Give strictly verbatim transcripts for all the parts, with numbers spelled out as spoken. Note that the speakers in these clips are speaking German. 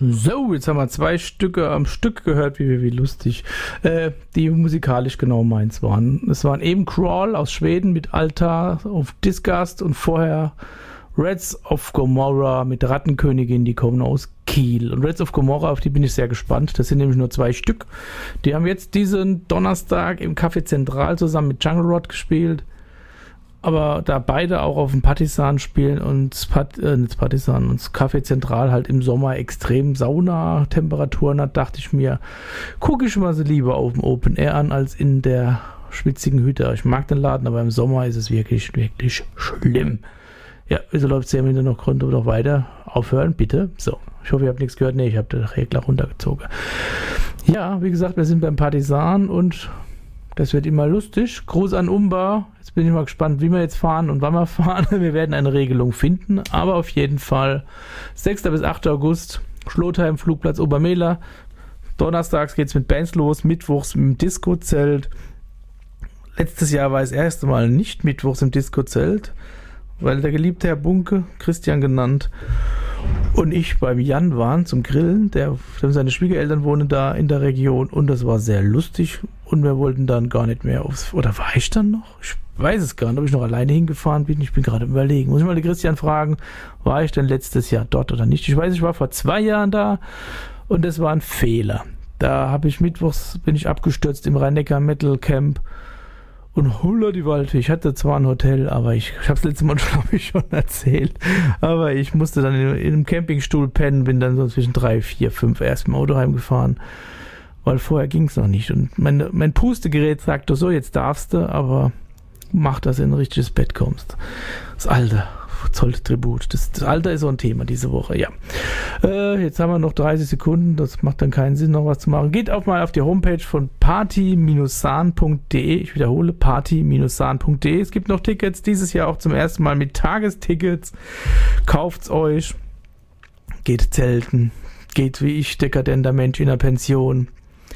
So, jetzt haben wir zwei Stücke am Stück gehört, wie, wie lustig, äh, die musikalisch genau meins waren. Es waren eben Crawl aus Schweden mit Altar auf Disgust und vorher Reds of Gomorrah mit Rattenkönigin, die kommen aus Kiel. Und Reds of Gomorrah, auf die bin ich sehr gespannt. Das sind nämlich nur zwei Stück. Die haben jetzt diesen Donnerstag im Café Zentral zusammen mit Jungle Rod gespielt. Aber da beide auch auf dem Partisan spielen und Pat, äh, nicht Partisan, und das Café Zentral halt im Sommer extrem Sauna-Temperaturen hat, dachte ich mir, gucke ich mal so lieber auf dem Open Air an als in der schwitzigen Hütte. Ich mag den Laden, aber im Sommer ist es wirklich, wirklich schlimm. Ja, wieso läuft es ja im Hintergrund noch weiter? Aufhören, bitte. So, ich hoffe, ihr habt nichts gehört. Nee, ich habe den Regler runtergezogen. Ja, wie gesagt, wir sind beim Partisan und das wird immer lustig. Gruß an Umba. Jetzt bin ich mal gespannt, wie wir jetzt fahren und wann wir fahren. Wir werden eine Regelung finden, aber auf jeden Fall sechster bis achter August, Schlotheim, Flugplatz Obermehler. Donnerstags geht es mit Bands los, mittwochs im Disco-Zelt. Letztes Jahr war das erste Mal nicht mittwochs im Disco-Zelt, weil der geliebte Herr Bunke, Christian genannt, und ich beim Jan waren zum Grillen. Der, seine Schwiegereltern wohnen da in der Region und das war sehr lustig und wir wollten dann gar nicht mehr aufs... Oder war ich dann noch? Ich weiß es gar nicht, ob ich noch alleine hingefahren bin. Ich bin gerade überlegen. Muss ich mal den Christian fragen, war ich denn letztes Jahr dort oder nicht? Ich weiß, ich war vor zwei Jahren da und das war ein Fehler. Da habe ich mittwochs, bin ich abgestürzt im Rhein-Neckar Metal Camp. Und holla die Waldfee. Ich hatte zwar ein Hotel, aber ich, ich habe es letztes Mal, glaube ich, schon erzählt. Aber ich musste dann in, in einem Campingstuhl pennen, bin dann so zwischen drei, vier, fünf erst im Auto heimgefahren, weil vorher ging es noch nicht. Und mein, mein Pustegerät sagte so, jetzt darfst du, aber mach, dass du in ein richtiges Bett kommst. Das Alter zollt Tribut. Das, das Alter ist so ein Thema diese Woche, ja. Äh, jetzt haben wir noch dreißig Sekunden, das macht dann keinen Sinn, noch was zu machen. Geht auch mal auf die Homepage von party sahn punkt de. Ich wiederhole, party sahn punkt de. Es gibt noch Tickets, dieses Jahr auch zum ersten Mal mit Tagestickets. Kauft's euch. Geht zelten. Geht wie ich, dekadenter Mensch in der Pension.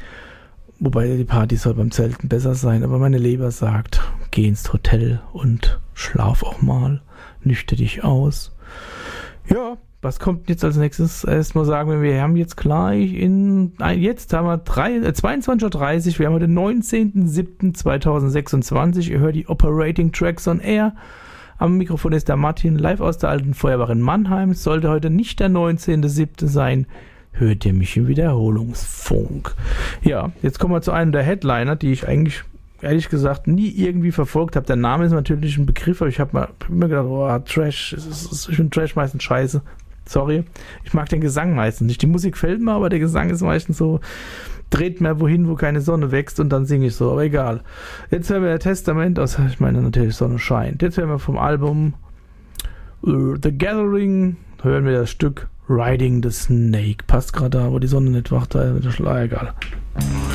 Wobei die Party soll beim Zelten besser sein, aber meine Leber sagt, geh ins Hotel und schlaf auch mal. Nüchter dich aus. Ja, was kommt jetzt als nächstes? Erstmal sagen wir, wir haben jetzt gleich in, jetzt haben wir zweiundzwanzig Uhr dreißig, wir haben den neunzehnten siebten zweitausendsechsundzwanzig. Ihr hört die Operating Tracks on Air. Am Mikrofon ist der Martin, live aus der alten Feuerwache in Mannheim. Es sollte heute nicht der neunzehnte siebte sein. Hört ihr mich im Wiederholungsfunk. Ja, jetzt kommen wir zu einem der Headliner, die ich eigentlich ehrlich gesagt nie irgendwie verfolgt habe. Der Name ist natürlich ein Begriff, aber ich habe mir gedacht, oh, Trash, es ist, ich finde Trash meistens scheiße. Sorry. Ich mag den Gesang meistens nicht. Die Musik fällt mir, aber der Gesang ist meistens so, dreht mir wohin, wo keine Sonne wächst und dann singe ich so, aber egal. Jetzt hören wir der Testament aus, ich meine natürlich Sonne scheint. Jetzt hören wir vom Album uh, The Gathering, hören wir das Stück Riding the Snake. Passt gerade da, wo die Sonne nicht wacht, da ist der Schleier, egal.